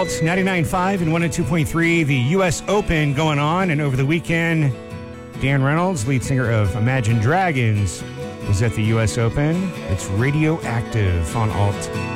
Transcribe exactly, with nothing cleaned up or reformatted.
Alt ninety-nine point five and one oh two point three, the U S Open going on, and over the weekend, Dan Reynolds, lead singer of Imagine Dragons, was at the U S Open. It's Radioactive on Alt.